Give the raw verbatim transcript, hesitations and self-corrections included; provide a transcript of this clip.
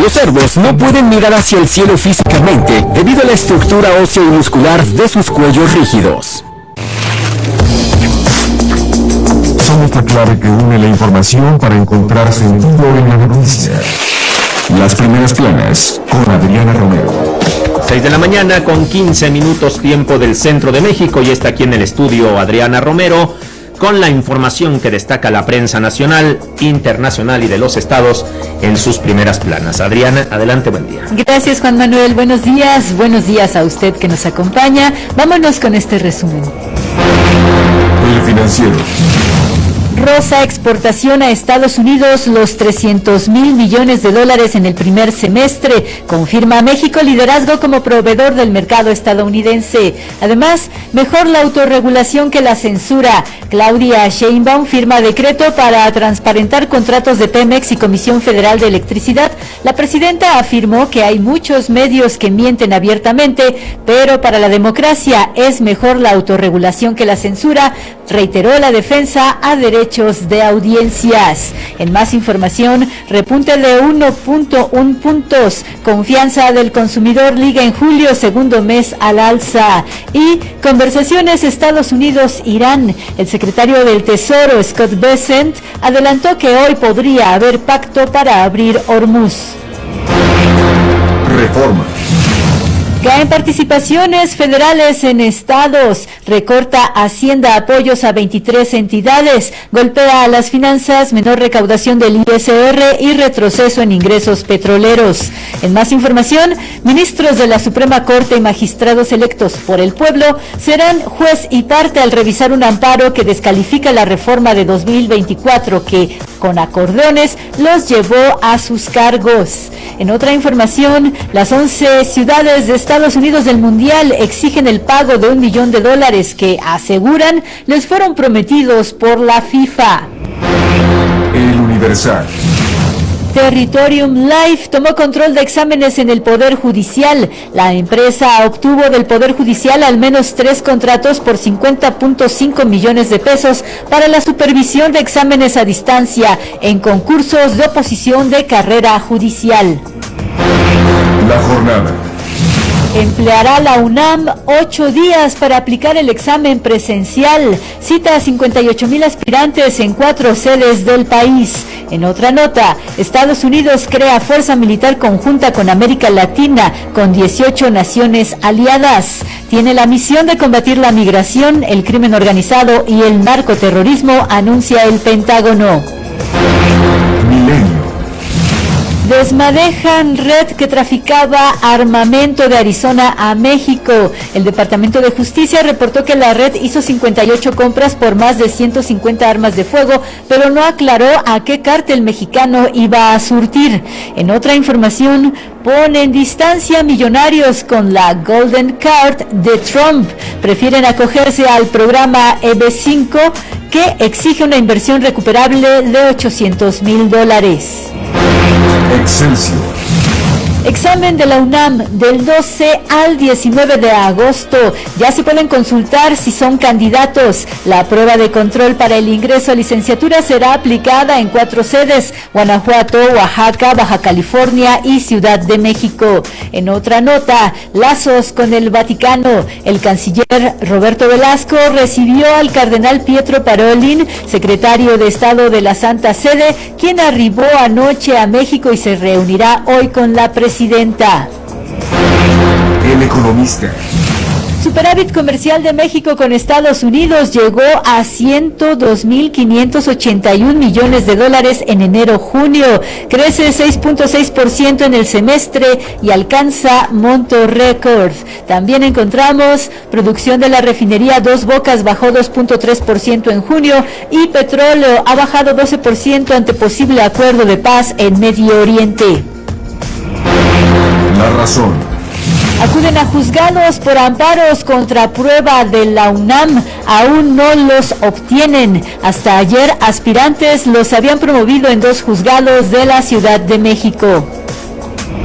Los cerdos no pueden mirar hacia el cielo físicamente debido a la estructura ósea y muscular de sus cuellos rígidos. Somos la clave que une la información para encontrar sentido en la noticia. Las primeras planas con Adriana Romero. seis de la mañana con quince minutos tiempo del centro de México y está aquí en el estudio Adriana Romero con la información que destaca la prensa nacional, internacional y de los estados en sus primeras planas. Adriana, adelante, buen día. Gracias, Juan Manuel, buenos días, buenos días a usted que nos acompaña. Vámonos con este resumen. El Financiero. Rosa exportación a Estados Unidos los trescientos mil millones de dólares en el primer semestre. Confirma México liderazgo como proveedor del mercado estadounidense. Además, mejor la autorregulación que la censura. Claudia Sheinbaum firma decreto para transparentar contratos de Pemex y Comisión Federal de Electricidad. La presidenta afirmó que hay muchos medios que mienten abiertamente, pero para la democracia es mejor la autorregulación que la censura. Reiteró la defensa a derechos de audiencias. En más información, repunte de uno punto uno puntos. Confianza del consumidor liga en julio, segundo mes al alza. Y conversaciones Estados Unidos-Irán. El secretario del Tesoro, Scott Bessent, adelantó que hoy podría haber pacto para abrir Hormuz. Reforma. Caen participaciones federales en estados, recorta Hacienda apoyos a veintitrés entidades, golpea a las finanzas, menor recaudación del I S R y retroceso en ingresos petroleros. En más información, ministros de la Suprema Corte y magistrados electos por el pueblo serán juez y parte al revisar un amparo que descalifica la reforma de dos mil veinticuatro que, con acordeones, los llevó a sus cargos. En otra información, las once ciudades de Estados Unidos del Mundial exigen el pago de un millón de dólares que, aseguran, les fueron prometidos por la FIFA. El Universal. Territorium Life tomó control de exámenes en el Poder Judicial. La empresa obtuvo del Poder Judicial al menos tres contratos por cincuenta punto cinco millones de pesos para la supervisión de exámenes a distancia en concursos de oposición de carrera judicial. La jornada. Empleará la UNAM ocho días para aplicar el examen presencial. Cita a cincuenta y ocho mil aspirantes en cuatro sedes del país. En otra nota, Estados Unidos crea fuerza militar conjunta con América Latina, con dieciocho naciones aliadas. Tiene la misión de combatir la migración, el crimen organizado y el narcoterrorismo, anuncia el Pentágono. Milenio. Desmadejan red que traficaba armamento de Arizona a México. El Departamento de Justicia reportó que la red hizo cincuenta y ocho compras por más de ciento cincuenta armas de fuego, pero no aclaró a qué cártel mexicano iba a surtir. En otra información, ponen distancia millonarios con la Golden Card de Trump. Prefieren acogerse al programa E B cinco, que exige una inversión recuperable de ochocientos mil dólares. Excelsior. Examen de la UNAM del doce al diecinueve de agosto. Ya se pueden consultar si son candidatos. La prueba de control para el ingreso a licenciatura será aplicada en cuatro sedes: Guanajuato, Oaxaca, Baja California y Ciudad de México. En otra nota, lazos con el Vaticano. El canciller Roberto Velasco recibió al cardenal Pietro Parolin, secretario de Estado de la Santa Sede, quien arribó anoche a México y se reunirá hoy con la presidenta. Presidenta. El Economista. Superávit comercial de México con Estados Unidos llegó a ciento dos mil quinientos ochenta y un millones de dólares en enero-junio. Crece seis punto seis por ciento en el semestre y alcanza monto récord. También encontramos producción de la refinería Dos Bocas bajó dos punto tres por ciento en junio y petróleo ha bajado doce por ciento ante posible acuerdo de paz en Medio Oriente. La Razón. Acuden a juzgados por amparos contra prueba de la UNAM, aún no los obtienen. Hasta ayer, aspirantes los habían promovido en dos juzgados de la Ciudad de México.